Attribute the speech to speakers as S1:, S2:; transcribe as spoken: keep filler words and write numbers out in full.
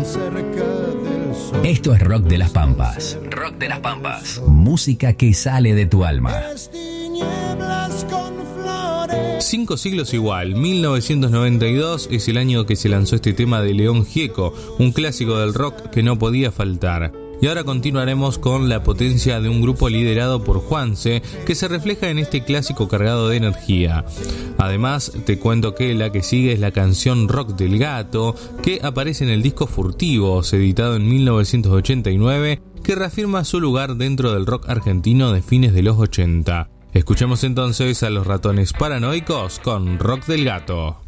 S1: Esto es Rock de las Pampas. Rock de las Pampas. Música que sale de tu alma.
S2: Cinco siglos igual, mil novecientos noventa y dos es el año que se lanzó este tema de León Gieco, un clásico del rock que no podía faltar. Y ahora continuaremos con la potencia de un grupo liderado por Juanse, que se refleja en este clásico cargado de energía. Además, te cuento que la que sigue es la canción Rock del Gato, que aparece en el disco Furtivos, editado en mil novecientos ochenta y nueve, que reafirma su lugar dentro del rock argentino de fines de los ochenta. Escuchemos entonces a los Ratones Paranoicos con Rock del Gato.